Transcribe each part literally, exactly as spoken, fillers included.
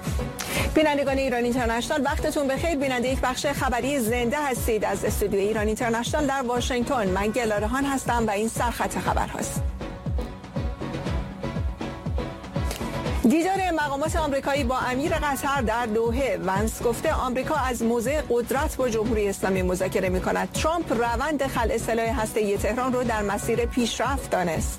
بینندگان ایران اینترنشنال وقتتون بخیر. بیننده یک بخش خبری زنده هستید از استودیو ایران اینترنشنال در واشنگتن. من گلارهان هستم و این سرخط خبر هست. دیدار مقامات آمریکایی با امیر قطر در دوحه. ونس گفته آمریکا از موضع قدرت با جمهوری اسلامی مذاکره می‌کند. ترامپ روند خلع سلاح هسته‌ای تهران رو در مسیر پیشرفت دانست.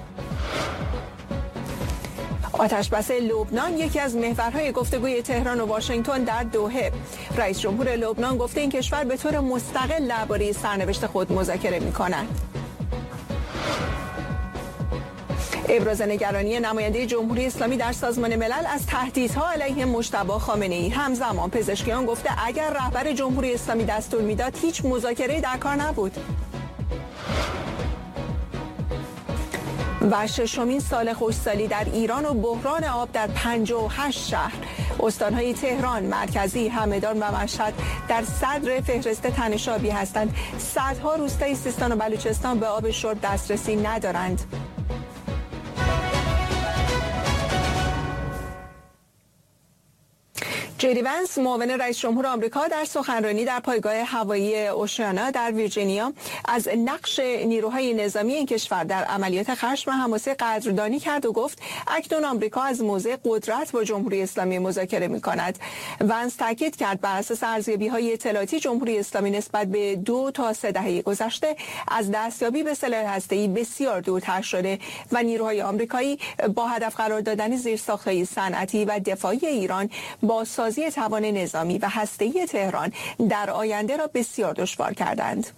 آتش‌بس لبنان یکی از محورهای گفتگوی تهران و واشنگتن در دوحه. رئیس جمهور لبنان گفته این کشور به طور مستقل درباره سرنوشت خود مذاکره می‌کند. ابراز نگرانی نماینده جمهوری اسلامی در سازمان ملل از تهدیدها علیه مجتبی خامنه‌ای. همزمان پزشکیان گفته اگر رهبر جمهوری اسلامی دستور میداد هیچ مذاکره‌ای در کار نبود. و ششمین سال خشکسالی در ایران و بحران آب در پنجاه و هشت شهر. استانهای تهران، مرکزی، همدان و مشهد در صدر فهرست تنش آبی هستند. صدها روستای سیستان و بلوچستان به آب شرب دسترسی ندارند. جدی ونس معاون رئیس جمهور آمریکا در سخنرانی در پایگاه هوایی اوشیانا در ویرجینیا از نقش نیروهای نظامی این کشور در عملیات خشم حماسی قدردانی کرد و گفت اکنون آمریکا از موضع قدرت با جمهوری اسلامی مذاکره می‌کند. ونس تاکید کرد بر اساس ارزیابی‌های اطلاعاتی جمهوری اسلامی نسبت به دو تا سه دهه گذشته از دستیابی به سلاح هسته‌ای بسیار دورتر شده و نیروهای آمریکایی با هدف قرار دادن زیرساخت‌های صنعتی و دفاعی ایران با سازی توان نظامی و هسته‌ای تهران در آینده را بسیار دشوار کردند.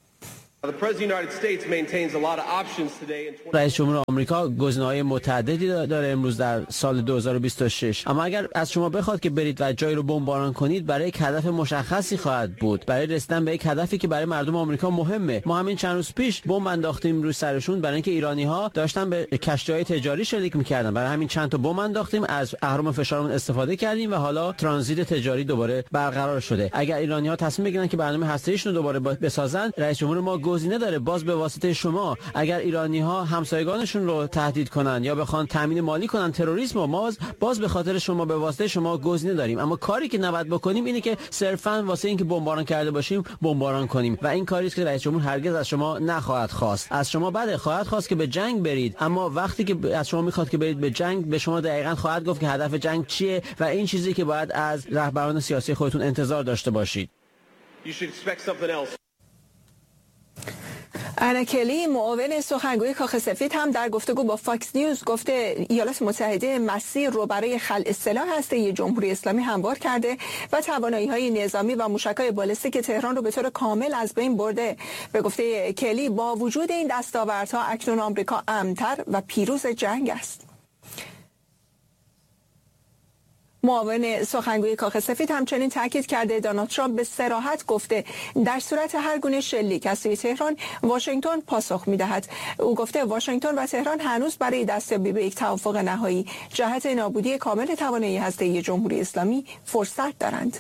رئیس جمهور آمریکا گزینه‌های متعددی داره امروز در سال دو هزار و بیست و شش، اما اگر از شما بخواد که برید و جایی رو بمباران کنید برای یک هدف مشخصی خواهد بود، برای رسیدن به یک هدفی که برای مردم آمریکا مهمه. ما همین چند روز پیش بمب انداختیم روی سرشون برای اینکه ایرانی‌ها داشتن به کشتی‌های تجاری شلیک می‌کردن، برای همین چند تا بمب انداختیم، از اهرم فشارمون استفاده کردیم و حالا ترانزیت تجاری دوباره برقرار شده. اگر ایرانی‌ها تصمیم بگیرن که برنامه هسته‌ایشون رو دوباره بسازن، رئیس جمهور ما گزینه داره باز به واسطه شما. اگر ایرانی ها همسایگانشون رو تهدید کنن یا بخوان تامین مالی کنن تروریسم، ما باز, باز به خاطر شما به واسطه شما گزینه داریم. اما کاری که نباید بکنیم اینه که صرفا واسه اینکه بمباران کرده باشیم بمباران کنیم و این کاری است که رئیس جمهور هرگز از شما نخواهد خواست. از شما بده خواهد خواست که به جنگ برید، اما وقتی که از شما میخواد که برید به جنگ به شما دقیقاً خواهد گفت که هدف جنگ چیه و این چیزی که باید از رهبران سیاسی خودتون انتظار داشته باشید. انا کلی معاون سخنگوی کاخ سفید هم در گفتگو با فاکس نیوز گفته ایالات متحده مسیر رو برای خلع سلاح هسته‌ای جمهوری اسلامی هموار کرده و توانایی‌های نظامی و موشک‌های بالستیک تهران رو به طور کامل از بین برده. به گفته کلی با وجود این دستاوردها اکنون آمریکا امن‌تر و پیروز جنگ است. معاون سخنگوی کاخ سفید همچنین تاکید کرده دونالد ترامپ به صراحت گفته در صورت هر گونه شلیک از سوی تهران واشنگتن پاسخ می‌دهد. او گفته واشنگتن و تهران هنوز برای دستیابی به یک توافق نهایی جهت نابودی کامل توانایی هسته‌ای جمهوری اسلامی فرصت دارند.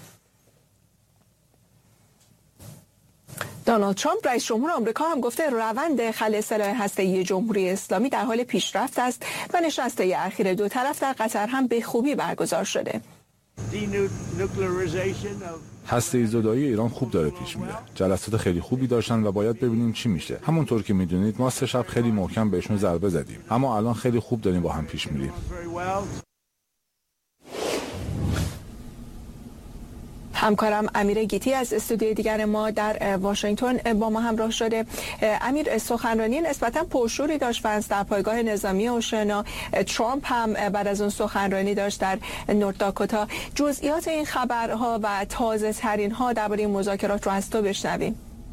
دونالد ترامپ رئیس جمهور آمریکا هم گفته روند خلع سلاح هسته‌ای جمهوری اسلامی در حال پیشرفت است و نشست‌های اخیر دو طرف در قطر هم به خوبی برگزار شده. هسته زدایی ایران خوب داره پیش میره. جلسات خیلی خوبی داشتن و باید ببینیم چی میشه. همونطور که میدونید ما سه شب خیلی محکم بهشون ضربه زدیم، اما الان خیلی خوب داریم با هم پیش میریم. همکارم امیر گیتی از استودیوی دیگر ما در واشنگتن با ما همراه شده. امیر، سخنرانی نسبتا پرشوری داشت ونس در پایگاه نظامی اوشیانا. ترامپ هم بعد از اون سخنرانی داشت در نورت داکوتا. جزئیات این خبرها و تازه ترین ها درباره این مذاکرات رو از تو بشنویم.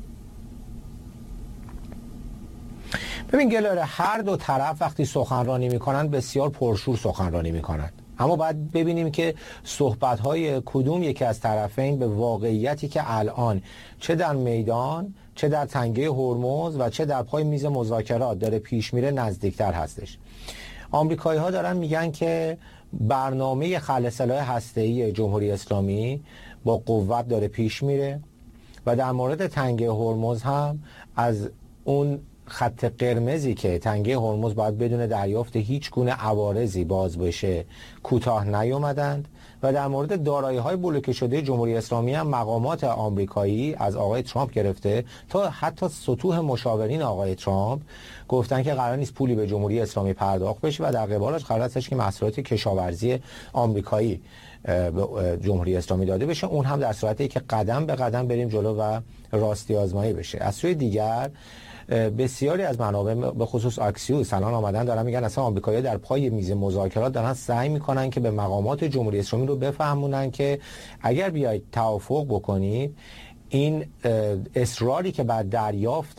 ببین گلاره، هر دو طرف وقتی سخنرانی میکنن بسیار پرشور سخنرانی میکنن، اما باید ببینیم که صحبت‌های کدوم یکی از طرفین به واقعیتی که الان چه در میدان، چه در تنگه هرمز و چه در پای میز مذاکرات داره پیش میره نزدیکتر هستش. آمریکایی‌ها دارن میگن که برنامه خلع سلاح هسته‌ای جمهوری اسلامی با قوت داره پیش میره و در مورد تنگه هرمز هم از اون خط قرمزی که تنگه هرمز باید بدون دریافت هیچ گونه عوارضی باز بشه کوتاه نیومدند و در مورد دارایی‌های بلوکه شده جمهوری اسلامی هم مقامات آمریکایی از آقای ترامپ گرفته تا حتی سطوح مشاورین آقای ترامپ گفتن که قرار نیست پولی به جمهوری اسلامی پرداخت بشه و در قبالش قرار است که محصولات کشاورزی آمریکایی به جمهوری اسلامی داده بشه، اون هم در صورتی که قدم به قدم بریم جلو و راستی آزمایی بشه. از سوی دیگر بسیاری از منابع به خصوص اکسیوس الان آمدن دارن میگن اصلا آمریکایی‌ها در پای میز مذاکرات دارن سعی میکنن که به مقامات جمهوری اسلامی رو بفهمونن که اگر بیاید توافق بکنید این اصراری که بعد دریافت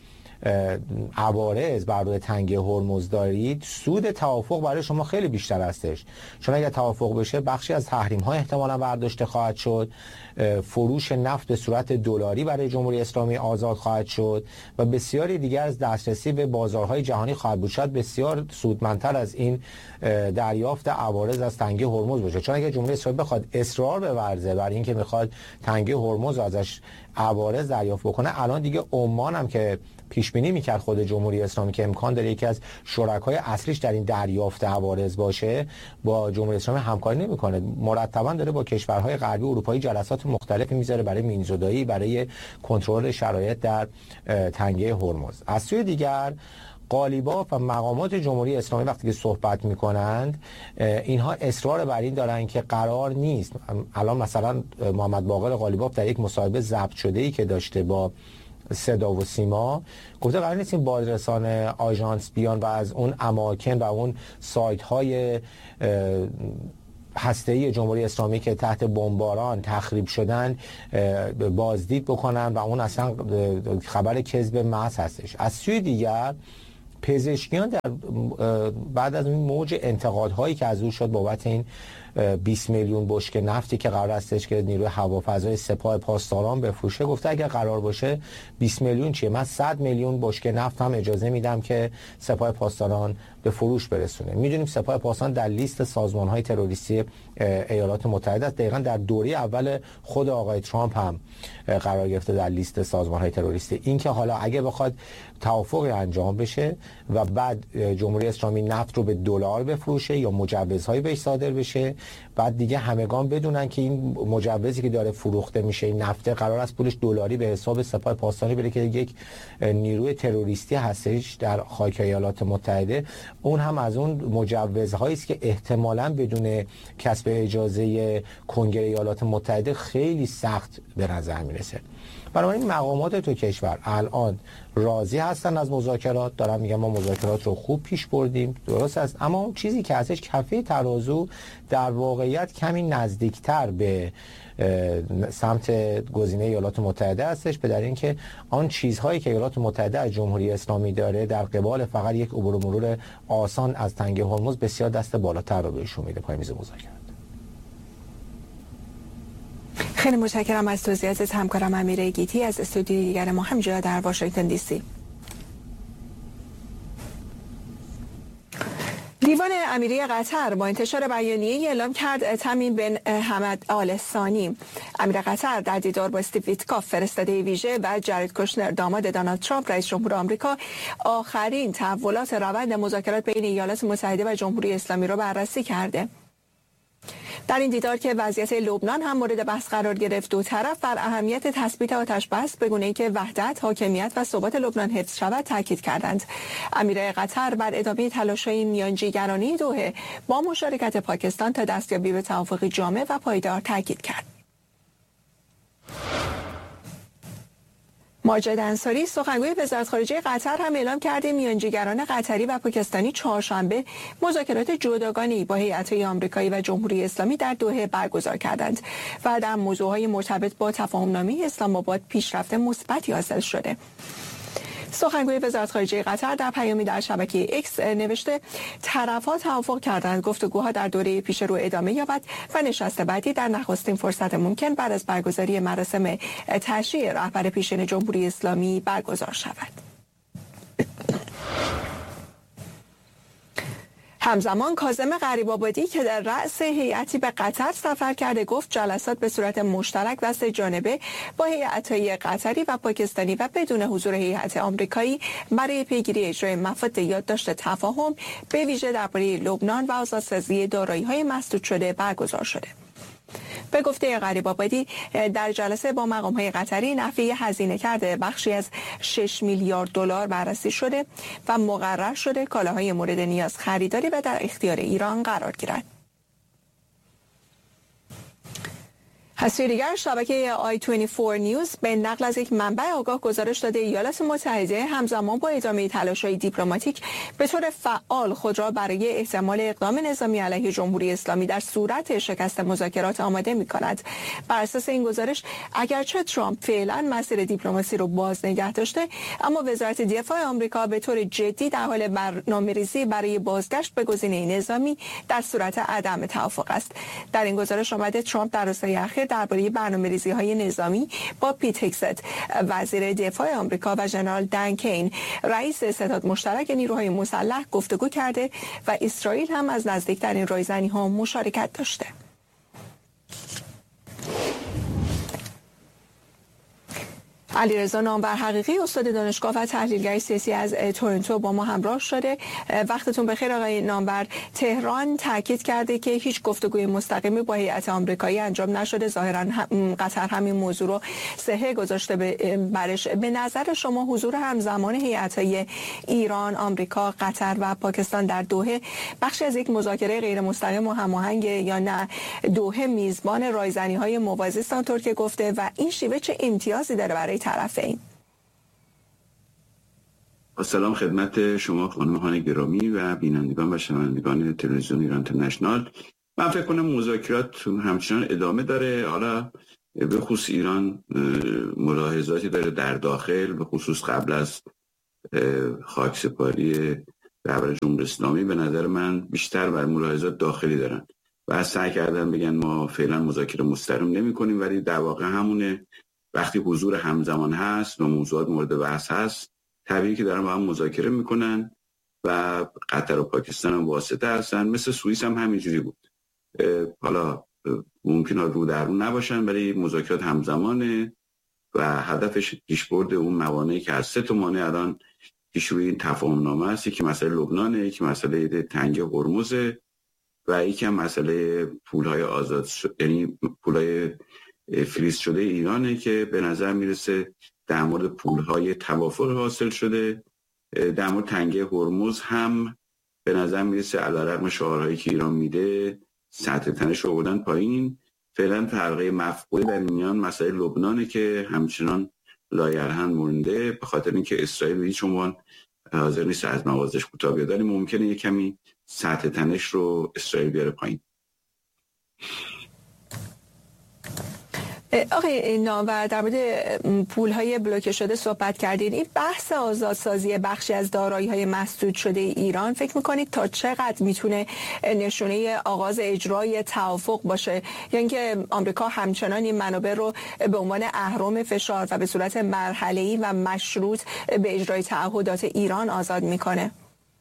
عوارض بر روی تنگه هرمز دارید، سود توافق برای شما خیلی بیشتر هستش، چون اگر توافق بشه بخشی از تحریم ها احتمالاً برداشته خواهد شد، فروش نفت به صورت دلاری برای جمهوری اسلامی آزاد خواهد شد و بسیاری دیگر از دسترسی به بازارهای جهانی خواهد بود. شاید بسیار سودمندتر از این دریافت عوارض از تنگه هرمز باشه، چون اگر جمهوری اسلامی بخواد اصرار بورزه بر اینکه میخواد تنگه هرمز ازش عوارض دریافت بکنه، الان دیگه عمان هم که پیش بینی میکرد خود جمهوری اسلامی که امکان داره یکی از شرکای اصلیش در این دریافت عوارض باشه، با جمهوری اسلامی همکاری نمیکنه، مرتبا داره با کشورهای غربی اروپایی جلسات مختلفی میذاره برای مینزدایی، برای کنترل شرایط در تنگه هرمز. از سوی دیگر قالیباف و مقامات جمهوری اسلامی وقتی که صحبت میکنند اینها اصرار بر این دارن که قرار نیست، الان مثلا محمد باقر قالیباف در یک مصاحبه ضبط شده ای که داشته با صدا و سیما گفته قرار نیست این بازرسان آژانس بیان و از اون اماکن و اون سایت های هسته‌ای جمهوری اسلامی که تحت بمباران تخریب شدن بازدید بکنن و اون اصلا خبر کذب محض هستش. از سوی دیگر پزشکیان در بعد از این موج انتقادهایی که از او شد بابت این بیست میلیون بشکه نفتی که قرار استش که نیروی هوافضای سپاه پاسداران بفروشه، گفته اگر قرار باشه بیست میلیون چیه، من صد میلیون بشکه نفت هم اجازه میدم که سپاه پاسداران به فروش برسونه. میدونیم سپاه پاسداران در لیست سازمان‌های تروریستی ایالات متحده است، دقیقاً در دوره اول خود آقای ترامپ هم قرار گرفته در لیست سازمان‌های تروریستی. این که حالا اگه بخواد توافقی انجام بشه و بعد جمهوری اسلامی نفت رو به دلار بفروشه یا مجوزهای بهش صادر بشه، بعد دیگه همگان بدونن که این مجوزی که داره فروخته میشه این نفت قرار است پولش دلاری به حساب سپاه پاسداران بره که یک نیروی تروریستی هستش در خاک ایالات متحده، اون هم از اون مجوزهایی است که احتمالاً بدون کسب اجازه کنگره ایالات متحده خیلی سخت به نظر میرسه. بنابراین مقامات تو کشور الان راضی هستن از مذاکرات، دارن میگن ما مذاکرات رو خوب پیش بردیم، درست است، اما اون چیزی که ازش کفه ترازو در واقعیت کمی نزدیکتر به سمت گزینه ایالات متحده هستش، به در اینکه آن چیزهایی که ایالات متحده از جمهوری اسلامی داره در قبال فقط یک عبور و مرور آسان از تنگه هرمز بسیار دست بالاتر رو بهشون میده پای میز مذاکرات. خیلی متشکرم از توضیحات همکارم امیر گیتی از استودیوی دیگر ما همینجا در واشنگتن دی سی. دیوان امیری قطر با انتشار بیانیه‌ای اعلام کرد تمیم بن حمد آل ثانی امیر قطر در دیدار با استیو ویتکاف فرستاده ویژه و جارد کوشنر داماد دونالد ترامپ رئیس جمهور آمریکا آخرین تحولات روند مذاکرات بین ایالات متحده و جمهوری اسلامی را بررسی کرده. در این دیدار که وضعیت لبنان هم مورد بحث قرار گرفت، دو طرف بر اهمیت تثبیت آتش بس به گونه‌ای که وحدت، حاکمیت و ثبات لبنان حفظ شود تاکید کردند. امیر قطر بر ادامه تلاش‌های میانجیگرانی دوحه با مشارکت پاکستان تا دستیابی به توافقی جامع و پایدار تاکید کرد. ماجد انصاری سخنگوی وزارت خارجه قطر هم اعلام کرده میانجیگران قطری و پاکستانی چهارشنبه مذاکرات جداگانه‌ای با هیئت‌های آمریکایی و جمهوری اسلامی در دوحه برگزار کردند و در موضوعهای مرتبط با تفاهم‌نامه اسلام آباد پیشرفت مثبتی حاصل شده. سخنگوی وزارت خارجه قطر در پیامی در شبکه اکس نوشته طرف‌ها توافق کردند گفتگوها در دوره پیش رو ادامه یابد و نشست بعدی در نخستین فرصت ممکن بعد از برگزاری مراسم تشریع رهبر پیشین جمهوری اسلامی برگزار شود. همزمان کاظم غریب‌آبادی که در رأس هیئتی به قطر سفر کرده گفت جلسات به صورت مشترک و سه جانبه با هیئت‌های قطری و پاکستانی و بدون حضور هیئت آمریکایی برای پیگیری اجرای مفاد یادداشت تفاهم به ویژه درباره لبنان و آزادسازی دارایی‌های مسدود شده برگزار شده. به گفته غریب‌آبادی در جلسه با مقام‌های قطری نحوه هزینه کرده بخشی از شش میلیارد دلار بررسی شده و مقرر شده کالاهای مورد نیاز خریداری و در اختیار ایران قرار گیرد. از دیگر شبکه آی بیست و چهار نیوز به نقل از یک منبع آگاه گزارش داده ایالات متحده همزمان با ادامه تلاش‌های دیپلماتیک به طور فعال خود را برای احتمال اقدام نظامی علیه جمهوری اسلامی در صورت شکست مذاکرات آماده می‌کند. بر اساس این گزارش اگرچه ترامپ فعلا مسیر دیپلماسی رو باز نگه داشته، اما وزارت دفاع آمریکا به طور جدی در حال برنامه‌ریزی برای بازگشت به گزینه نظامی در صورت عدم توافق است. در این گزارش آمده ترامپ در روزهای اخیر درباره برنامه‌ریزی‌های نظامی با پیت هگست وزیر دفاع آمریکا و ژنرال دن کین رئیس ستاد مشترک نیروهای مسلح گفتگو کرده و اسرائیل هم از نزدیک در این رایزنی‌ها مشارکت داشته. علیرضا نامور حقیقی استاد دانشگاه و تحلیلگر سیاسی از تورنتو با ما همراه شده. وقتتون بخیر آقای نامور. تهران تاکید کرده که هیچ گفتگوی مستقیمی با هیئت آمریکایی انجام نشده. ظاهرا قطر همین موضوع رو صحه گذاشته برش. به نظر شما حضور همزمان هیئت‌های ایران، آمریکا، قطر و پاکستان در دوحه بخشی از یک مذاکره غیر مستقیم و هماهنگ یا نه؟ دوحه میزبان رایزنی‌های موازی است آنطور که گفته و این شیوه چه امتیازی داره برای طرفین؟ سلام خدمت شما خانم هان گرامی و بینندگان و شنوندگان تلویزیون ایران اینترنشنال. من فکر کنم مذاکرات همچنان ادامه داره. حالا به خصوص ایران ملاحظاتی داره در داخل، به خصوص قبل از خاکسپاری رهبر جمهوری اسلامی. به نظر من بیشتر بر ملاحظات داخلی دارن و سعی کردن بگن ما فعلا مذاکره مستقیم نمی کنیم، ولی در واقع همونه. وقتی حضور همزمان هست و موضوعات مورد بحث هست، طبیعی که دارن با هم مذاکره میکنن و قطر و پاکستان هم واسطه هستن. مثل سوئیس هم همینجوری بود. حالا ممکنه رو در رو نباشن ولی مذاکرات همزمانه و هدفش پیشبرد اون موانعی که از سه تا مانع الان پیش روی این تفاهم نامه است. یکی مسئله لبنانه، یکی مسئله تنگه هرمز و یکی هم مسئله پولهای آزاد شد، یعنی پولهای فریز شده ایرانه که به نظر میرسه در مورد پولهای توافق حاصل شده. در مورد تنگه هرمز هم به نظر میرسه علیرغم شعارهایی که ایران میده سطح تنش رو بردن پایین. فعلا فرقه مفقود در میان مسئله لبنانه که همچنان لایرهن مونده به خاطر اینکه اسرائیل به هیچ عنوان حاضر نیست از موازش کوتاه بیاد، ولی ممکنه یک کمی سطح تنش رو اسرائیل بیاره پایین. آقای نامور در مورد پول‌های بلوکه شده صحبت کردین. این بحث آزادسازی بخشی از دارایی‌های مسدود شده ایران فکر می‌کنید تا چقدر میتونه نشونه آغاز اجرای توافق باشه، یا یعنی اینکه آمریکا همچنان این منابع رو به عنوان اهرم فشار و به صورت مرحله‌ای و مشروط به اجرای تعهدات ایران آزاد میکنه؟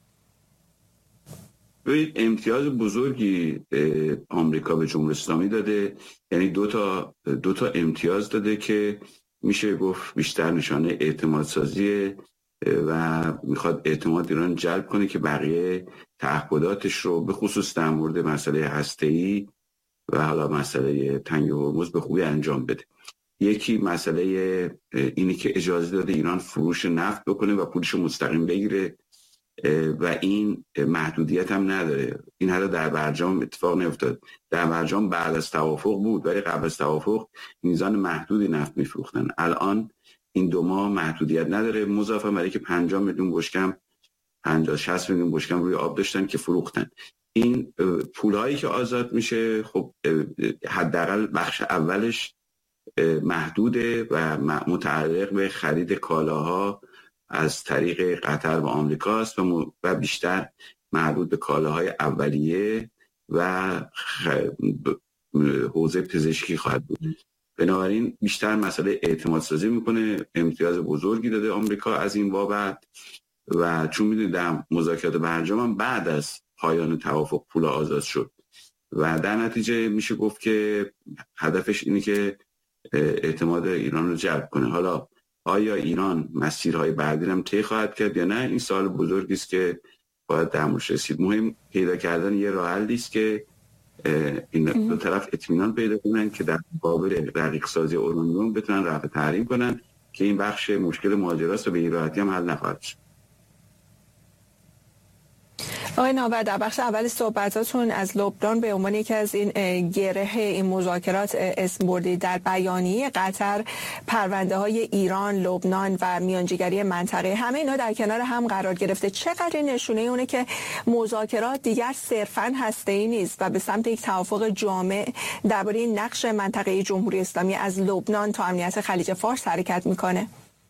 امتیاز بزرگی آمریکا به جمهوری اسلامی داده، یعنی دو تا دو تا امتیاز داده که میشه گفت بیشتر نشانه اعتماد سازی و میخواد اعتماد ایران جلب کنه که بقیه تعهداتش رو به خصوص در مورد مسئله هسته‌ای و حالا مسئله تنگه هرمز به خوبی انجام بده. یکی مسئله اینی که اجازه داده ایران فروش نفت بکنه و پولش مستقیم بگیره و این محدودیت هم نداره. این حالا در برجام اتفاق نیفتاد. در برجام بعد از توافق بود ولی قبل از توافق میزان محدودی نفت میفروختن. الان این دو ماه محدودیت نداره، مضافاً برای که پنجاه میلیون بشکم پنجاه شصت میلیون بشکم روی آب داشتن که فروختن. این پولهایی که آزاد میشه خب حداقل بخش اولش محدوده و متعلق به خرید کالاها از طریق قطر و آمریکا است و, و بیشتر مربوط به کالاهای اولیه و حوزه پزشکی خواهد بود. بنابراین بیشتر مسئله اعتماد سازی میکنه. امتیاز بزرگی داده آمریکا از این بابت و چون میدونید در مذاکرات برجام بعد از پایان توافق پول آزاد شد و در نتیجه میشه گفت که هدفش اینه که اعتماد ایران رو جلب کنه. حالا آیا ایران مسیرهای بعدی هم طی خواهد کرد یا نه، این سوال بزرگی است که باید در موردش رسید. مهم پیدا کردن یه راه حلی است که این دو طرف اطمینان پیدا کنن که در مقابل رقیق سازی اورانیوم بتونن رفع تحریم کنن که این بخش مشکل مهاجراست و به این راحتی هم حل نخواهد شد. آقای ناور، در بخش اول صحبتاتون از لبنان به عنوان یکی از این گره این مذاکرات اسم بردید. در بیانیه قطر پرونده های ایران، لبنان و میانجیگری منطقه همه اینا در کنار هم قرار گرفته. چقدر نشونه اونه که مذاکرات دیگر صرفاً هسته‌ای نیست و به سمت یک توافق جامع درباره نقش منطقه جمهوری اسلامی از لبنان تا امنیت خلیج فارس حرکت میکنه؟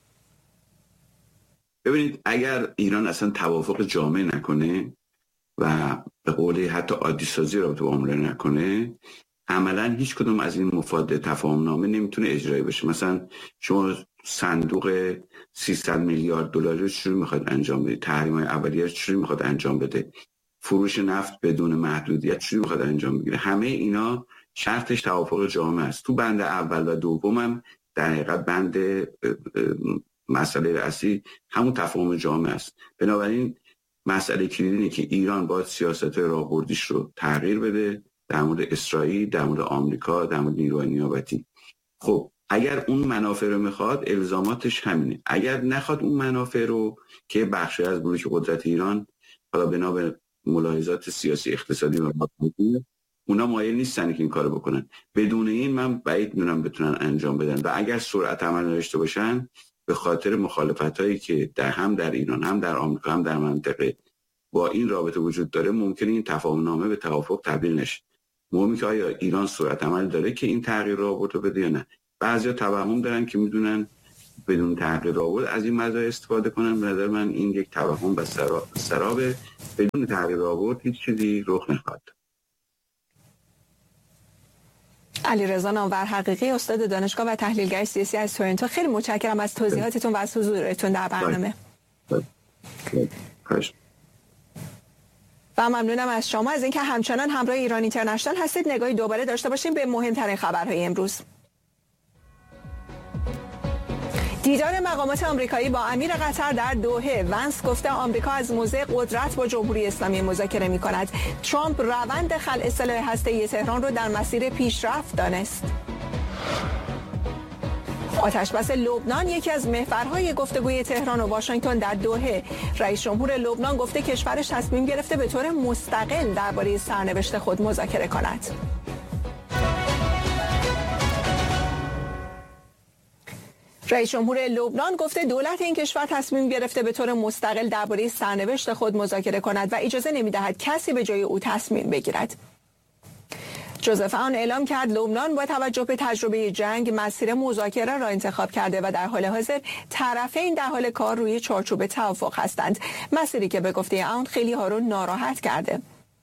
ببینید، اگر ایران اصلا توافق جامع نکنه و به قول حتی عادی سازی رابطه با عمره نکنه، عملا هیچ کدوم از این مفاد تفاهم نامه نمیتونه اجرایی بشه. مثلا شما صندوق سیصد میلیارد دلاری رو چجوری میخواد انجام بده؟ تحریم‌های اولیه رو چجوری میخواد انجام بده؟ فروش نفت بدون محدودیت چجوری میخواد انجام بگیره؟ همه اینا شرطش توافق جامع است. تو بند اول و دومم در حقیقت بند مسئله اصلی همون تفاهم جامع است. بنابراین مسئله کلیدی اینه که ایران باید سیاست راهبردیش رو تغییر بده در مورد اسرائیل، در مورد آمریکا، در مورد نیروهای نیابتی. خب اگر اون منافع رو میخواد، الزاماتش همینه. اگر نخواد اون منافع رو که بخشی از بلوک قدرت ایران حالا بنا به ملاحظات سیاسی اقتصادی و مادی اونا مایل نیستن که این کارو بکنن، بدون این من بعید میدونم بتونن انجام بدن. و اگر سرعت عمل داشته باشن، به خاطر مخالفتایی که در هم در ایران هم در آمریکا هم در منطقه با این رابطه وجود داره، ممکنه این تفاهم نامه به توافق تبدیل نشه. مهمه که آیا ایران سرعت عمل داره که این تغییر رابطه بده یا نه. بعضیا توهم دارن که میدونن بدون تغییر رابطه از این مزایا استفاده کنن. به نظر من این یک توهم و سرابه. بدون تغییر رابطه هیچ چیزی رخ نخواهد. علیرضا نامور حقیقی، استاد دانشگاه و تحلیلگر سیاسی از تورنتو، خیلی متشکرم از توضیحاتتون و از حضورتون در برنامه. و ممنونم از شما از اینکه همچنان همراه ایران اینترنشنال هستید. نگاهی دوباره داشته باشیم به مهمترین خبرهای امروز. دیدار مقامات آمریکایی با امیر قطر در دوحه. ونس گفته آمریکا از موضع قدرت با جمهوری اسلامی مذاکره می کند. ترامپ روند خلع سلاح هسته‌ای تهران رو در مسیر پیشرفت دانست. آتشبس لبنان یکی از محورهای گفتگوی تهران و واشنگتن در دوحه. رئیس جمهور لبنان گفته کشورش تصمیم گرفته به طور مستقل درباره سرنوشت خود مذاکره کند. رئیس جمهور لبنان گفته دولت این کشور تصمیم گرفته به طور مستقل درباره سرنوشت خود مذاکره کند و اجازه نمی‌دهد کسی به جای او تصمیم بگیرد. جوزف آن اعلام کرد لبنان با توجه به تجربه جنگ مسیر مذاکره را انتخاب کرده و در حال حاضر طرفین در حال کار روی چارچوب توافق هستند، مسیری که به گفته آن خیلی ها رو ناراحت کرده.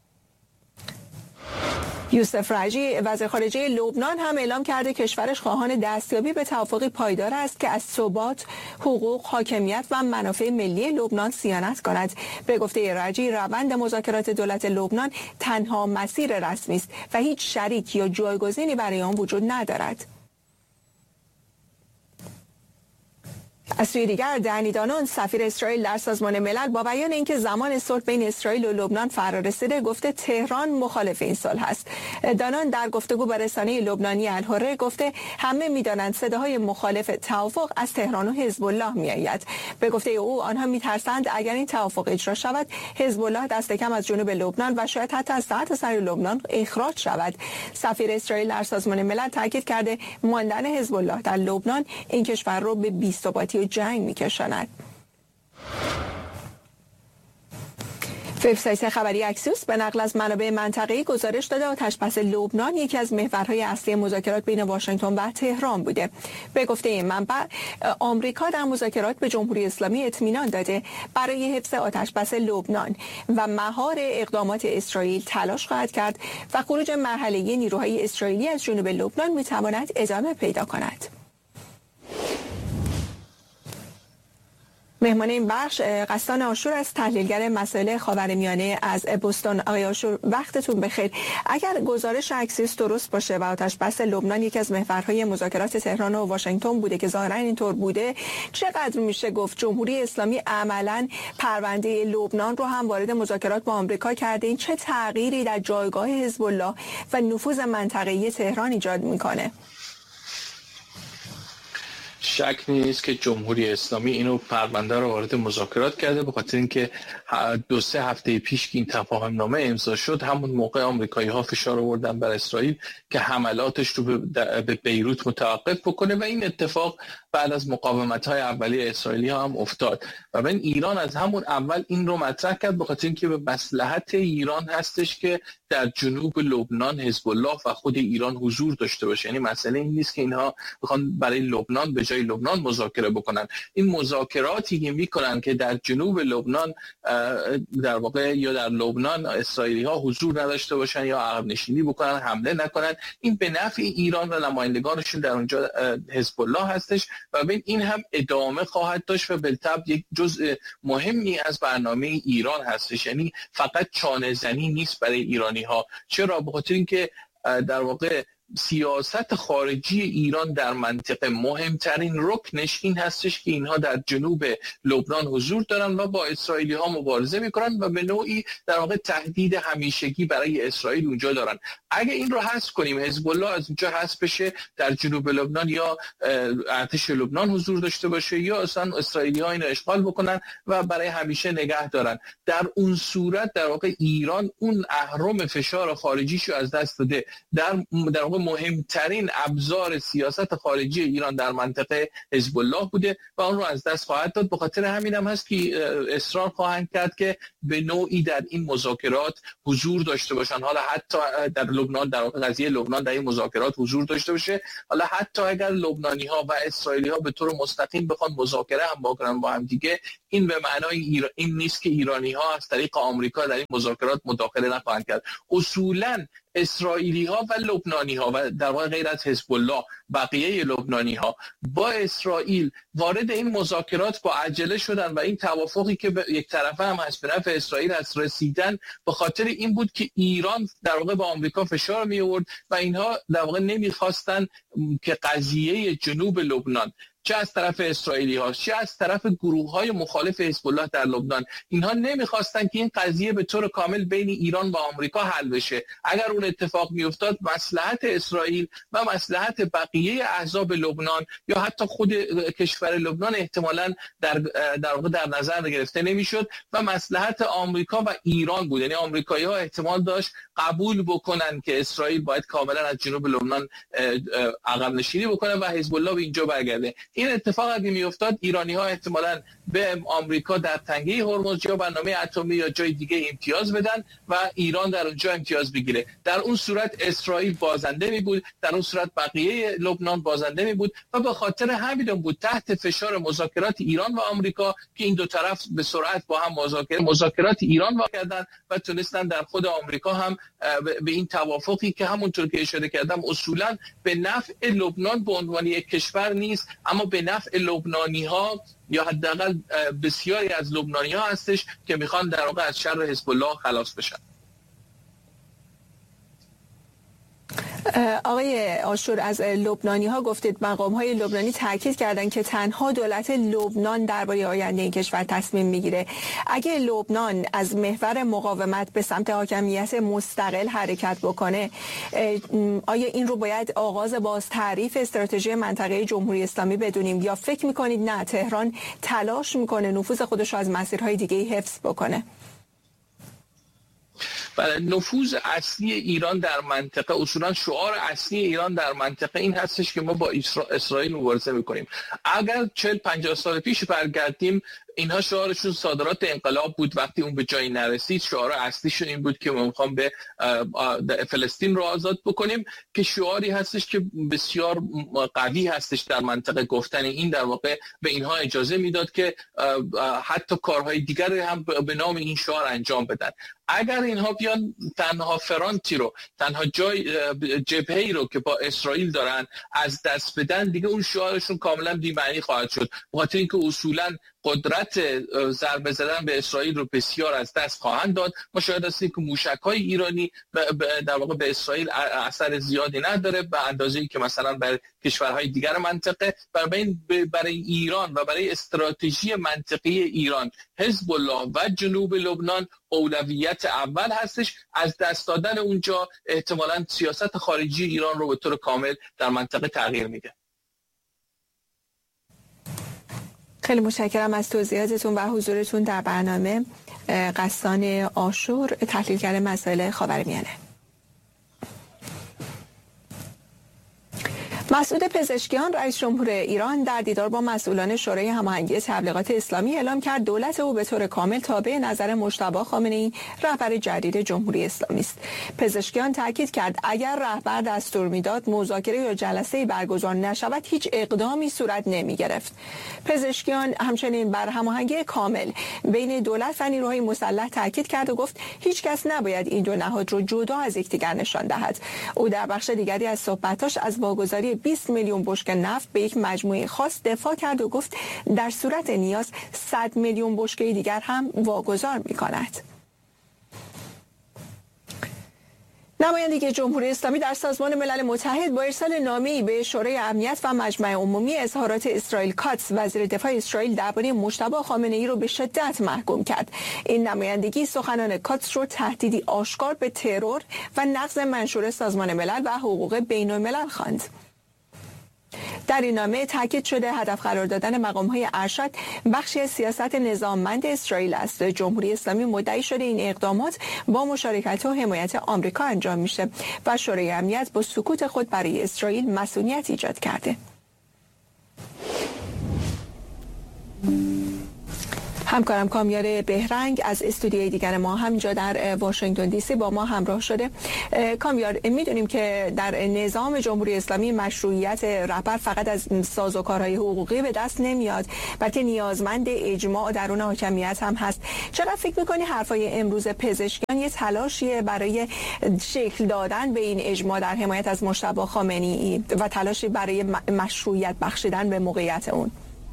یوسف رجی وزیر خارجه لبنان هم اعلام کرده کشورش خواهان دستیابی به توافقی پایدار است که از ثبات، حقوق، حاکمیت و منافع ملی لبنان صیانت کند. به گفته رجی روند مذاکرات دولت لبنان تنها مسیر رسمی است و هیچ شریک یا جایگزینی برای آن وجود ندارد. از سوی دیگر دنی دانون سفیر اسرائیل در سازمان ملل با بیان اینکه زمان صلح بین اسرائیل و لبنان فرا رسیده گفته تهران مخالف این صلح است. دانون در گفتگو با رسانه لبنانی الحره گفته همه می‌دانند صداهای مخالف توافق از تهران و حزب الله می‌آید. به گفته او آنها می‌ترسند اگر این توافق اجرا شود حزب الله دست کم از جنوب لبنان و شاید حتی از سرتاسر لبنان اخراج شود. سفیر اسرائیل در سازمان ملل تاکید کرده ماندن حزب الله در لبنان این کشور را به بی‌ثباتی و جنگ می‌کشاند. وبسایت خبری اکسیوس به نقل از منابع منطقه‌ای گزارش داده آتشبس لبنان یکی از محورهای اصلی مذاکرات بین واشنگتن و تهران بوده. به گفته این منبع آمریکا در مذاکرات به جمهوری اسلامی اطمینان داده برای حفظ آتشبس لبنان و مهار اقدامات اسرائیل تلاش خواهد کرد و خروج مرحله‌ای نیروهای اسرائیلی از جنوب لبنان می‌تواند ادامه پیدا کند. مهمان این بخش قسطان آشور از تحلیلگر مسائل خاورمیانه از بوستون. آقای آشور وقتتون بخیر. اگر گزارش اکسیوس درست باشه و آتش بس لبنان یکی از محورهای مذاکرات تهران و واشنگتن بوده که ظاهرا اینطور بوده، چقدر میشه گفت جمهوری اسلامی عملاً پرونده لبنان رو هم وارد مذاکرات با آمریکا کرده؟ این چه تغییری در جایگاه حزب الله و نفوذ منطقه‌ای تهران ایجاد میکنه؟ شک نیست که جمهوری اسلامی اینو پرونده رو وارد مذاکرات کرده، به خاطر اینکه دو سه هفته پیش که این تفاهم نامه امضا شد، همون موقع آمریکایی ها فشار آوردن بر اسرائیل که حملاتش رو به بیروت متوقف بکنه و این اتفاق بعد از مقاومت های اولیه اسرائیلی ها هم افتاد و من ایران از همون اول این رو مطرح کرد، به خاطر اینکه به مصلحت ایران هستش که در جنوب لبنان حزب الله و خود ایران حضور داشته باشه. یعنی مسئله این نیست که اینها بخوان برای لبنان به جای لبنان مذاکره بکنن. این مذاکراتی که میکنن که در جنوب لبنان در واقع یا در لبنان اسرائیلی ها حضور نداشته باشن یا عقب نشینی بکنن، حمله نکنن، این به نفع ایران و نمایندگانشون در اونجا حزب الله هستش و ببین این هم ادامه خواهد داشت و بالطبع یک جزء مهمی از برنامه ایران هستش. یعنی فقط چانه زنی نیست برای ایرانی ها. چرا؟ به خاطر اینکه در واقع سیاست خارجی ایران در منطقه مهمترین رکنش این هستش که اینها در جنوب لبنان حضور دارن و با اسرائیلی ها مبارزه میکنن و به نوعی در واقع تهدید همیشگی برای اسرائیل اونجا دارن. اگه این رو حذف کنیم، حزب الله از اونجا حذف بشه، در جنوب لبنان یا ارتش لبنان حضور داشته باشه یا اصلا اسرائیلی ها اینو اشغال بکنن و برای همیشه نگه دارن، در اون صورت در واقع ایران اون اهرم فشار خارجیشو از دست داده. در در واقع مهمترین ابزار سیاست خارجی ایران در منطقه حزب الله بوده و اون رو از دست خواهد داد. به خاطر همین هم هست که اصرار خواهند کرد که به نوعی در این مذاکرات حضور داشته باشن. حالا حتی در لبنان، در قضیه لبنان در این مذاکرات حضور داشته باشه، حالا حتی اگر لبنانی ها و اسرائیلی ها به طور مستقیم بخوان مذاکره هم بکنن با هم دیگه، این به معنای ایران این نیست که ایرانی ها از طریق آمریکا در این مذاکرات مداخله نخواهند کرد. اصولاً اسرائیلی ها و لبنانی ها و در واقع غیر از حزب الله بقیه لبنانی ها با اسرائیل وارد این مذاکرات با عجله شدن و این توافقی که یک طرفه هم هست به نفع اسرائیل هست رسیدن به خاطر این بود که ایران در واقع با آمریکا فشار می آورد و اینها در واقع نمیخواستن که قضیه جنوب لبنان چه از طرف اسرائیلی ها چه از طرف گروه های مخالف حزب الله در لبنان، اینها نمیخواستن که این قضیه به طور کامل بین ایران و آمریکا حل بشه. اگر اون اتفاق میافتاد مصلحت اسرائیل و مصلحت بقیه احزاب لبنان یا حتی خود کشور لبنان احتمالاً در در واقع در نظر گرفته نمیشد و مصلحت آمریکا و ایران بود. یعنی آمریکایی‌ها احتمال داشت قبول بکنن که اسرائیل باید کاملا از جنوب لبنان عقب نشینی بکنه و حزب الله به اینجا برگرده. این اتفاق اگه میافتاد ایرانی‌ها احتمالاً به آمریکا در تنگه هرمز یا برنامه اتمی یا جای دیگه امتیاز بدن و ایران در اونجا امتیاز بگیره. در اون صورت اسرائیل بازنده می بود، در اون صورت بقیه لبنان بازنده می بود و به خاطر همین بود تحت فشار مذاکرات ایران و آمریکا که این دو طرف به سرعت با هم مذاکره مذاکرات ایران واقع کردن و تونستن در خود آمریکا هم به این توافقی که همونطور که اشاره کردم اصولاً به نفع لبنان به عنوان یک کشور نیست اما به نفع لبنانی‌ها یا حداقل بسیاری از لبنانی‌ها هستش که میخوان در واقع از شر حزب الله خلاص بشن. آقای آشور، از لبنانی ها گفتید، مقام های لبنانی تاکید کردن که تنها دولت لبنان درباره آینده این کشور تصمیم میگیره. اگه لبنان از محور مقاومت به سمت حاکمیت مستقل حرکت بکنه، آیا این رو باید آغاز باز تعریف استراتژی منطقه جمهوری اسلامی بدونیم یا فکر میکنید نه، تهران تلاش میکنه نفوذ خودش رو از مسیرهای دیگه حفظ بکنه؟ بله، نفوذ اصلی ایران در منطقه، اصولا شعار اصلی ایران در منطقه این هستش که ما با اسرائیل مبارزه میکنیم. اگر چهل پنجاه سال پیش برگردیم، اینها شعارشون صادرات انقلاب بود. وقتی اون به جایی نرسید، شعار اصلیشون این بود که ما میخوام به فلسطین رو آزاد بکنیم، که شعاری هستش که بسیار قوی هستش در منطقه. گفتن این در واقع به اینها اجازه میداد که حتی کارهای دیگر هم به نام این شعار انجام بدن. اگر اینها بیان تنها فرانتی رو، تنها جای جبهه‌ای رو که با اسرائیل دارن از دست بدن، دیگه اون شعارشون کاملا بی‌معنی خواهد شد. بخاطر اینکه اصولا قدرت ضربه زدن به اسرائیل رو بسیار از دست خواهند داد. ما شاهد هستیم که موشک‌های ایرانی در واقع به اسرائیل اثر زیادی نداره به اندازه‌ای که مثلا برای کشورهای دیگر منطقه. برای برای ایران و برای استراتژی منطقی ایران حزب الله و جنوب لبنان اولویت اول هستش. از دست دادن اونجا احتمالاً سیاست خارجی ایران رو به طور کامل در منطقه تغییر میده. خیلی متشکرم از توضیحاتتون و حضورتون در برنامه. غسان عاشور، تحلیلگر مسائل خاورمیانه. مسعود پزشکیان رئیس جمهور ایران در دیدار با مسئولان شورای هماهنگی تبلیغات اسلامی اعلام کرد دولت او به طور کامل تابع نظر مجتبی خامنه‌ای رهبر جدید جمهوری اسلامی است. پزشکیان تاکید کرد اگر رهبر دستور میداد مذاکره یا جلسه‌ای برگزار نشود هیچ اقدامی صورت نمی‌گرفت. پزشکیان همچنین بر هماهنگی کامل بین دولت و نیروهای مسلح تاکید کرد و گفت هیچ کس نباید این دو نهاد رو جدا از یکدیگر نشان دهد. او در بخش دیگری از صحبتاش از واگذاری بیست میلیون بشکه نفت به یک مجموعه خاص دفاع کرد و گفت در صورت نیاز صد میلیون بشکه دیگر هم واگذار می‌کند. نماینده جمهوری اسلامی در سازمان ملل متحد با ارسال نامه‌ای به شورای امنیت و مجمع عمومی اظهارات اسرائیل کاتس وزیر دفاع اسرائیل درباره مجتبی خامنه‌ای را به شدت محکوم کرد. این نمایندگی سخنان کاتس را تهدیدی آشکار به ترور و نقض منشور سازمان ملل و حقوق بین‌الملل خواند. در این نامه تاکید شده هدف قرار دادن مقام‌های ارشد بخشی از سیاست نظاممند اسرائیل است. جمهوری اسلامی مدعی شده این اقدامات با مشارکت و حمایت آمریکا انجام میشه و شورای امنیت با سکوت خود برای اسرائیل مسئولیت ایجاد کرده. همکارم کامیار بهرنگ از استودیوی دیگر ما همینجا در واشنگتن دی سی با ما همراه شده. کامیار، میدونیم که در نظام جمهوری اسلامی مشروعیت رهبر فقط از سازوکارهای حقوقی به دست نمیاد، بلکه نیازمند اجماع درون حاکمیت هم هست. چقدر فکر میکنی حرفای امروز پزشکیان یه تلاشیه برای شکل دادن به این اجماع در حمایت از مجتبی خامنه‌ای و تلاشی برای مشروعیت بخشیدن به موقعیت اون؟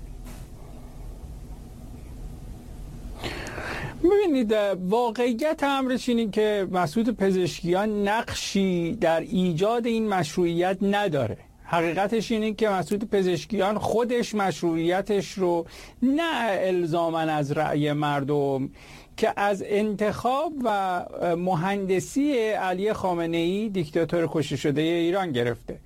ببینید، واقعیت امرش اینه که مسعود پزشکیان نقشی در ایجاد این مشروعیت نداره. حقیقتش اینه که مسعود پزشکیان خودش مشروعیتش رو نه الزاماً از رأی مردم که از انتخاب و مهندسی علی خامنه‌ای دیکتاتور کشته شده ایران گرفته.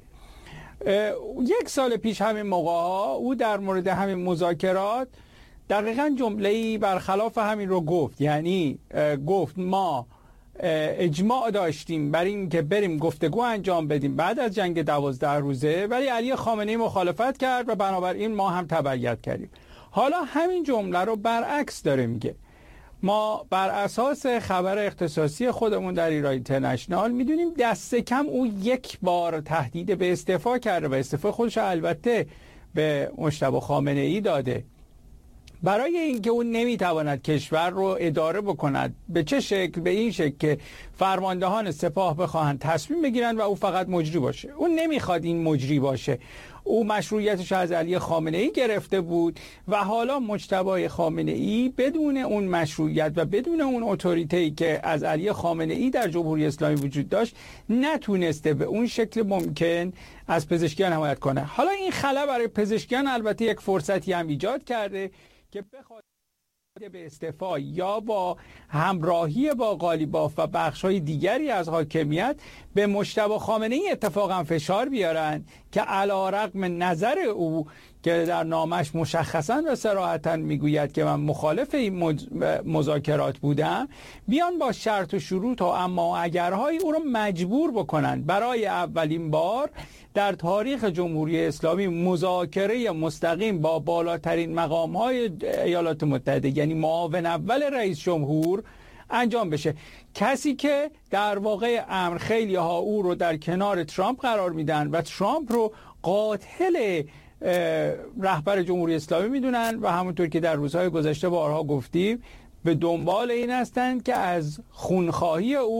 یک سال پیش همین موقع ها او در مورد همین مذاکرات دقیقاً جمله‌ای برخلاف همین رو گفت. یعنی گفت ما اجماع داشتیم برای اینکه بریم گفتگو انجام بدیم بعد از جنگ دوازده روزه، ولی علی خامنه‌ای مخالفت کرد و بنابراین ما هم تبعیت کردیم. حالا همین جمله رو برعکس داره میگه. ما بر اساس خبر اختصاصی خودمون در ایران اینترنشنال میدونیم دست کم او یک بار تهدید به استعفا کرده و استعفا خودش البته به مجتبی خامنه‌ای داده برای اینکه اون نمیتواند کشور رو اداره بکند. به چه شکل؟ به این شکل که فرماندهان سپاه بخواهند تصمیم بگیرن و او فقط مجری باشه. اون نمیخواد این مجری باشه. او مشروعیتش از علی خامنه‌ای گرفته بود و حالا مجتبی خامنه‌ای بدون اون مشروعیت و بدون اون اتوریته‌ای که از علی خامنه‌ای در جمهوری اسلامی وجود داشت نتونسته به اون شکل ممکن از پزشکیان حمایت کنه. حالا این خلا برای پزشکیان البته یک فرصتی هم ایجاد کرده که بخواد به استعفا یا با همراهی با قالیباف و بخش‌های دیگری از حاکمیت به مجتبی خامنه‌ای اتفاقا فشار بیارن که علی‌رغم نظر او که در نامش مشخصا و صراحتا میگوید که من مخالف این مذاکرات بودم، بیان با شرط و شروط و اما اگرهای او رو مجبور بکنن برای اولین بار در تاریخ جمهوری اسلامی مذاکره مستقیم با بالاترین مقام‌های ایالات متحده، یعنی معاون اول رئیس جمهور، انجام بشه. کسی که در واقع امر خیلی ها او رو در کنار ترامپ قرار میدن و ترامپ رو قاتل رهبر جمهوری اسلامی میدونن و همونطور که در روزهای گذشته بارها گفتیم به دنبال این هستند که از خونخواهی او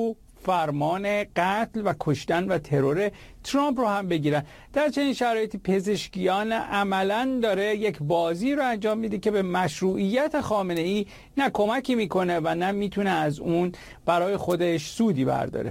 فرمان قتل و کشتن و ترور ترامپ رو هم بگیرن. در چنین شرایطی پزشکیان عملاً داره یک بازی رو انجام میده که به مشروعیت خامنه ای نه کمکی میکنه و نه میتونه از اون برای خودش سودی برداره.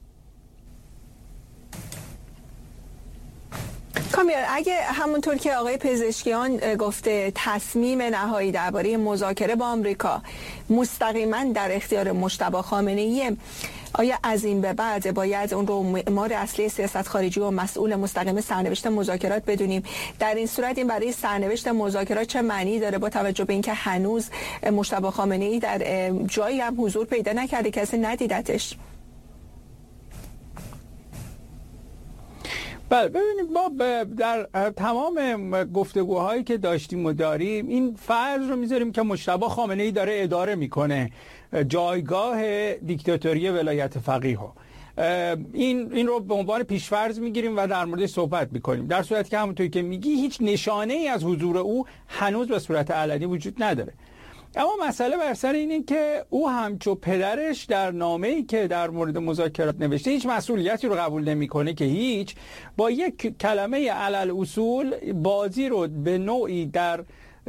کامیار، اگه همونطور که آقای پزشکیان گفته تصمیم نهایی درباره مذاکره با آمریکا مستقیما در اختیار مجتبی خامنه‌ای، آیا از این به بعد باید اون رو معمار اصلی سیاست خارجی و مسئول مستقیم سرنوشت مذاکرات بدونیم؟ در این صورت این برای سرنوشت مذاکرات چه معنی داره با توجه به اینکه هنوز مجتبی خامنه‌ای در جایی هم حضور پیدا نکرده، کسی ندیدتش؟ بله، ببینید ما در تمام گفتگوهایی که داشتیم و داریم این فرض رو میذاریم که مجتبی خامنه‌ای داره اداره میکنه جایگاه دیکتاتوری ولایت فقیه ها. این این رو به عنوان پیشفرض میگیریم و در موردش صحبت میکنیم، در صورتی که همونطوری که میگی هیچ نشانه ای از حضور او هنوز به صورت علنی وجود نداره. اما مسئله بر سر اینه که او همچو پدرش در نامه‌ای که در مورد مذاکرات نوشته هیچ مسئولیتی رو قبول نمی‌کنه که هیچ، با یک کلمه علل اصول بازی رو به نوعی در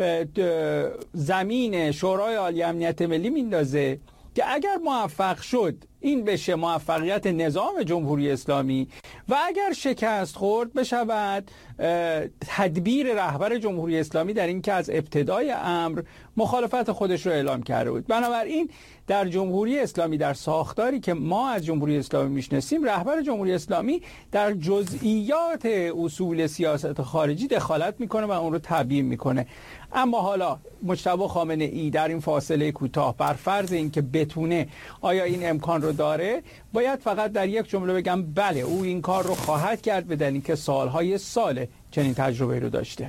زمین شورای عالی امنیت ملی میندازه که اگر موفق شد این بشه موفقیت نظام جمهوری اسلامی و اگر شکست خورد بشود تدبیر رهبر جمهوری اسلامی در این که از ابتدای امر مخالفت خودش رو اعلام کرده بود. بنابراین در جمهوری اسلامی، در ساختاری که ما از جمهوری اسلامی میشناسیم، رهبر جمهوری اسلامی در جزئیات اصول سیاست خارجی دخالت میکنه و اون رو تبیین میکنه. اما حالا مجتبی خامنه ای در این فاصله کوتاه بر فرض اینکه بتونه آیا این امکان رو داره، باید فقط در یک جمله بگم بله او این کار رو خواهد کرد، بدون اینکه سالهای سال چنین تجربه رو داشته.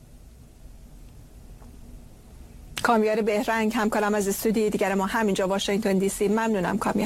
کامیار بهرنگ همکارم از استودیوی دیگر ما همینجا واشنگتن دی سی. ممنونم کامیار.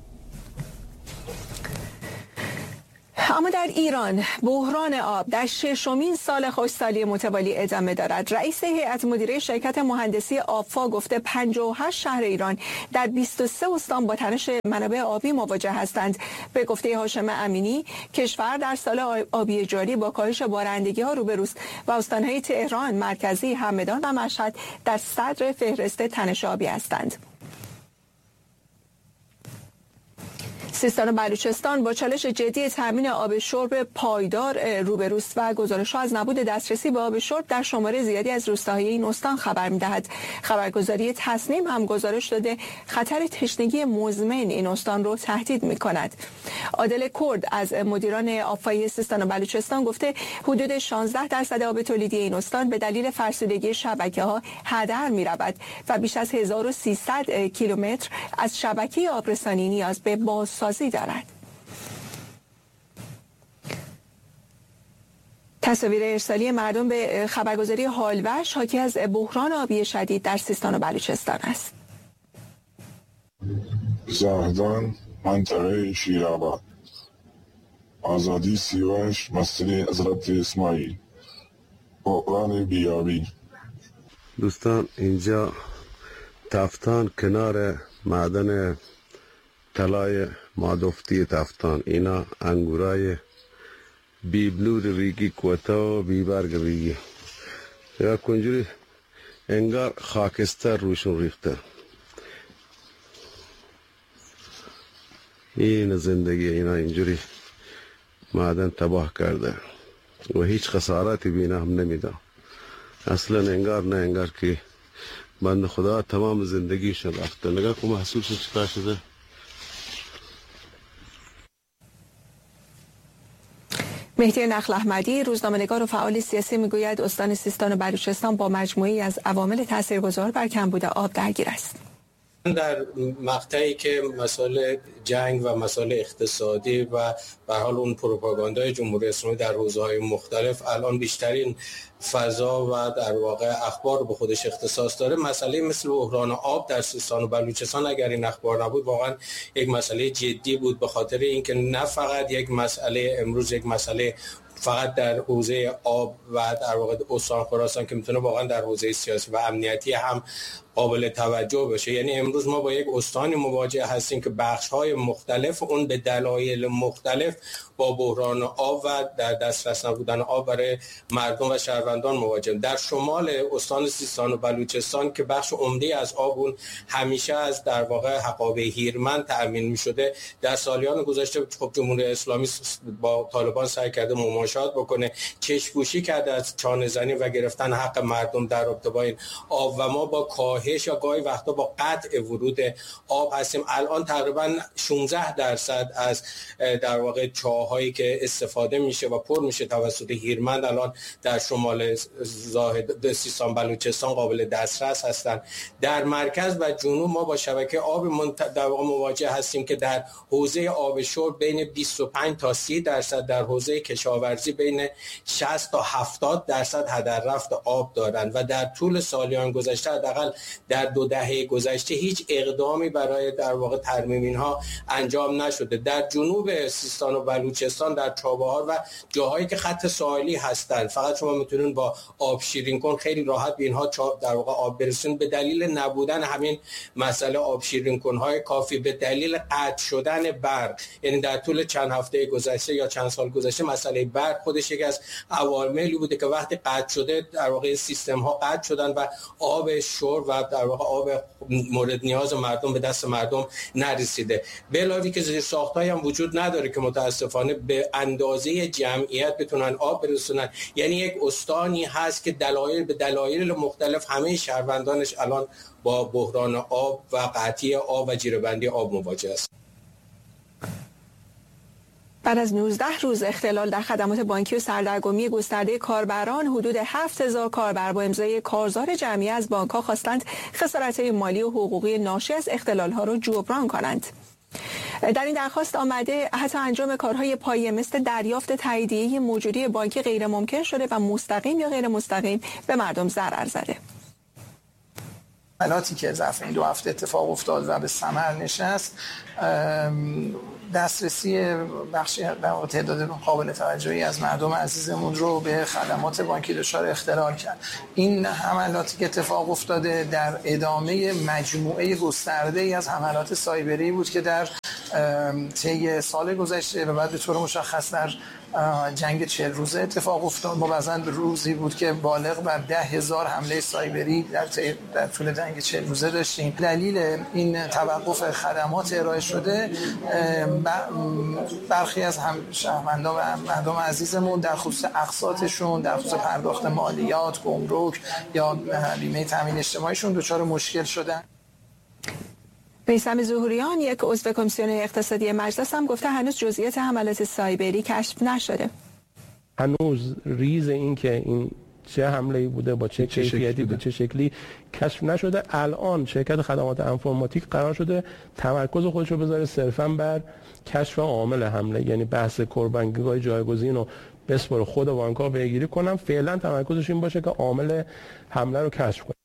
اما در ایران بحران آب در ششمین سال خشکسالی متوالی ادامه دارد. رئیس هیئت مدیره شرکت مهندسی آبفا گفته پنجاه و هشت شهر ایران در بیست و سه استان با تنش منابع آبی مواجه هستند. به گفته هاشم امینی، کشور در سال آبی جاری با کاهش بارندگی ها روبروست و استانهای تهران، مرکزی، همدان و مشهد در صدر فهرست تنش آبی هستند. سیستان و بلوچستان با چالش جدی تامین آب شرب پایدار روبروست و گزارش‌ها از نبود دسترسی به آب شرب در شماره زیادی از روستاهای این استان خبر می‌دهد. خبرگزاری تصنیم هم گزارش داده خطر تشنگی مزمن این استان رو تهدید می‌کند. عادل کرد از مدیران آبفایی سیستان و بلوچستان گفته حدود شانزده درصد آب تولیدی این استان به دلیل فرسودگی شبکه‌ها هدر می‌رود و بیش از هزار و سیصد کیلومتر از شبکه آبرسانی نیاز به بازسازی دارد. تصاویر ارسالی مردم به خبرگزاری حالوش حاکی از بحران آبی شدید در سیستان و بلوچستان است. زاهدان، منطقه شیرآباد، آزادی سیاوش، مسجد حضرت اسماعیل، بحران بیابی. دوستان اینجا تفتان کنار معدن طلای مادفتی تفتان، اینا انگورای بیبلور ریگی کوتا و بیبرگ ریگی یا کنجوری انگار خاکستر روشون ریخته. این زندگی اینا اینجوری معدن تباه کرده و هیچ خسارتی بینا هم نمیده اصلا. انگار نه انگار که بند خدا تمام زندگیشون رفته. نگاه که محصولش چکار شده. مهدی نخل احمدی، روزنامه‌نگار و فعال سیاسی، میگوید استان سیستان و بلوچستان با مجموعی از عوامل تاثیرگذار بر کمبود آب درگیر است. در مقطعی که مسائل جنگ و مسائل اقتصادی و به حال اون پروپاگاندای جمهوری اسلامی در حوزه‌های مختلف الان بیشترین فضا و در واقع اخبار به خودش اختصاص داره، مسئله مثل بحران آب در سیستان و بلوچستان اگر این اخبار نبود واقعا یک مسئله جدی بود، به خاطر اینکه نه فقط یک مسئله امروز یک مسئله فقط در حوزه آب و در واقع استان خراسان که میتونه واقعا در حوزه سیاسی و امنیتی هم قابل توجه بشه. یعنی امروز ما با یک استانی مواجه هستیم که بخش‌های مختلف اون به دلایل مختلف با بحران آب و در دسترس نبودن آب برای مردم و شهروندان مواجهیم. در شمال استان سیستان و بلوچستان که بخش عمده از آب اون همیشه از در واقع حقابه هیرمند تأمین می‌شده، در سالیان گذشته خب جمهوری اسلامی با طالبان سعی کرده مماشات بکنه، چشم‌پوشی کرده از چانه‌زنی و گرفتن حق مردم در رابطه با این آب و ما با کاهش یا گاهی وقتا با قطع ورود آب هستیم. الان تقریبا شانزده درصد از در واقع چاهایی که استفاده میشه و پر میشه توسط هیرمند الان در شمال زاهد سیستان بلوچستان قابل دسترس هستند. در مرکز و جنوب ما با شبکه آب در واقع مواجه هستیم که در حوزه آب شرب بین بیست و پنج تا سی درصد، در حوزه کشاورزی بین شصت تا هفتاد درصد هدر رفت آب دارند و در طول سالیان گذشته حداقل در دو دهه گذشته هیچ اقدامی برای در واقع ترمیم اینها انجام نشده. در جنوب سیستان و بلوچستان در چابهار و جاهایی که خط ساحلی هستند فقط شما میتونید با آب شیرین کن خیلی راحت به اینها در واقع آب برسونید. به دلیل نبودن همین مسئله آب شیرین کن‌های کافی، به دلیل قطع شدن برق، یعنی در طول چند هفته گذشته یا چند سال گذشته مسئله برق خودش یکی از عواملی بوده که وقتی قطع شده در واقع سیستم ها قطع شدن و آب شرب و در واقع آب مورد نیاز مردم به دست مردم نرسیده. به علاوه که زیرساخت‌هایی هم وجود نداره که متاسفانه به اندازه جمعیت بتونن آب برسونن. یعنی یک استانی هست که دلایل به دلایل مختلف همه شهروندانش الان با بحران آب و قطعی آب و جیره‌بندی آب مواجه است. بعد از نوزده روز اختلال در خدمات بانکی و سردرگمی گسترده کاربران، حدود هفت هزار کاربر با امضای کارزار جمعی از بانک‌ها خواستند خسارت‌های مالی و حقوقی ناشی از اختلال‌ها را جبران کنند. در این درخواست آمده حتی انجام کارهای پایه مثل دریافت تاییدیه موجودی بانکی غیر ممکن شده و مستقیم یا غیر مستقیم به مردم ضرر زده. حملاتی که ظرف این دو هفته اتفاق افتاد و به ثمر نشست، دسترسی بخشی در تعداد قابل توجهی از مردم عزیزمون رو به خدمات بانکی دچار اختلال کرد. این حملاتی که اتفاق افتاده در ادامه مجموعه گسترده‌ای از حملات سایبری بود که در طی سال گذشته و بعد به طور مشخص در جنگ چهل روزه اتفاق افتاد. ما بعضاً روزی بود که بالغ بر ده هزار حمله سایبری در, در طول جنگ چهل روزه داشتیم. دلیل این توقف خدمات ارائه شده، برخی از هم شهروندان و مردم عزیزمون در خصوص اقساطشون، در خصوص پرداخت مالیات، گمرک یا بیمه تامین اجتماعیشون دچار مشکل شدن. میثم ظهوریان، یک عضو کمیسیون اقتصادی مجلس، هم گفته هنوز جزئیات حملات سایبری کشف نشده. هنوز ریز این که این چه حمله‌ای بوده، با چه کیفیتی، به چه شکلی کشف نشده. الان شرکت خدمات انفرماتیک قرار شده تمرکز خودش رو بذاره صرفاً بر کشف عامل حمله، یعنی بحث قربانی‌های جایگزین رو بسپره خود بانک‌ها پیگیری کنن. فعلا تمرکزش این باشه که عامل حمله رو کشف کنه.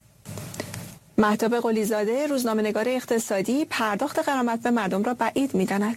مهتاب قلیزاده، روزنامه‌نگار اقتصادی، پرداخت غرامت به مردم را بعید می‌داند.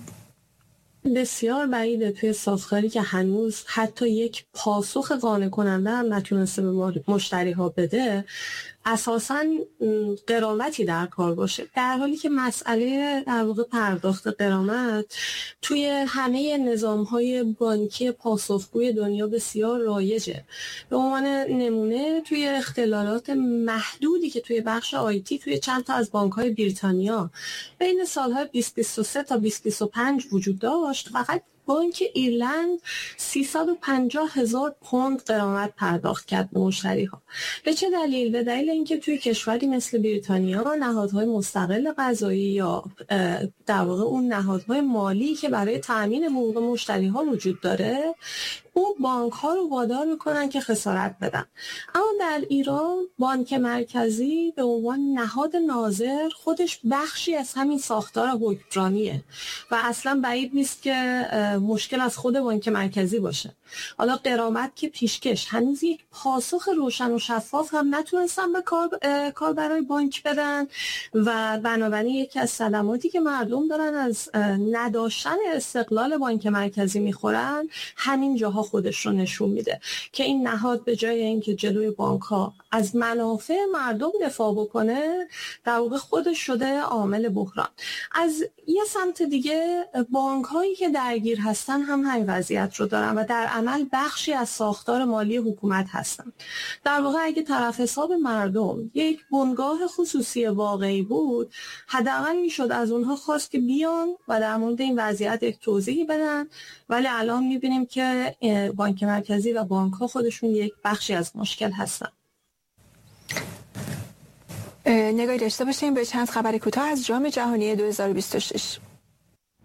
بسیار بعیده توی سازگاری که هنوز حتی یک پاسخ قانع کننده هم نتونسته به مشتری ها بده، اساساً غرامتی در کار باشه، در حالی که مسئله در واقع پرداخت غرامت توی همه نظام‌های بانکی پاسخگوی دنیا بسیار رایجه. به عنوان نمونه توی اختلالات محدودی که توی بخش آیتی توی چند تا از بانک‌های بریتانیا بین سال‌های بیست بیست و سه تا بیست بیست و پنج وجود داشت، فقط بانک ایرلند سیصد و پنجاه هزار پوند غرامت پرداخت کرد به مشتری‌ها. به چه دلیل؟ به دلیل اینکه توی کشوری مثل بریتانیا نهادهای مستقل قضایی یا در واقع اون نهادهای مالی که برای تأمین حقوق مشتری‌ها وجود داره، اون بانک ها رو وادار میکنن که خسارت بدن. اما در ایران بانک مرکزی به عنوان نهاد ناظر خودش بخشی از همین ساختار حکمرانیه و اصلا بعید نیست که مشکل از خود بانک مرکزی باشه. حالا غرامت که پیشکش هنوز یک پاسخ روشن و شفاف هم نتونستن به کار کاربرای بانک بدن و بنابراین یکی از صدماتی که مردم دارن از نداشتن استقلال بانک مرکزی میخورن همین جاها ها خودش رو نشون میده که این نهاد به جای اینکه جلوی بانک ها از منافع مردم دفاع بکنه، در واقع خودش شده عامل بحران. از یه سمت دیگه بانک هایی که درگیر هستن هم همین وضعیت رو دارن و در عمل بخشی از ساختار مالی حکومت هستن. در واقع اگه طرف حساب مردم یک بنگاه خصوصی واقعی بود، حداقل میشد از اونها خواست که بیان و در مورد این وضعیت یک توضیحی بدن، ولی الان میبینیم که بانک مرکزی و بانک ها خودشون یک بخشی از مشکل هستن. نگاهی داشته باشیم به چند خبر کوتاه از جام جهانی دو هزار و بیست و شش.